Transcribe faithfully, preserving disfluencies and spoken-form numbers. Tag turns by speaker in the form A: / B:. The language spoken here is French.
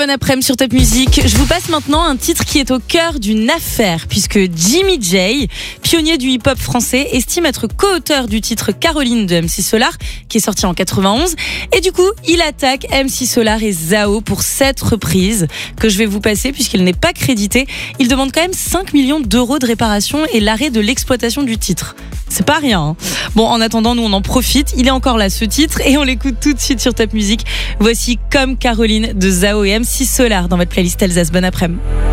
A: bon après-midi sur Top Music. Je vous passe maintenant un titre qui est au cœur d'une affaire, puisque Jimmy J, pionnier du hip-hop français, estime être co-auteur du titre Caroline de M C Solar, qui est sorti en quatre-vingt-onze. Et du coup, il attaque M C Solar et Zao pour cette reprise que je vais vous passer, puisqu'il n'est pas crédité. Il demande quand même cinq millions d'euros de réparation et l'arrêt de l'exploitation du titre. C'est pas rien. Hein. Bon, en attendant, nous on en profite. Il est encore là ce titre et on l'écoute tout de suite sur Top Music. Voici Comme Caroline de Zao et M C Solar dans votre playlist Alsace. Bon après-midi.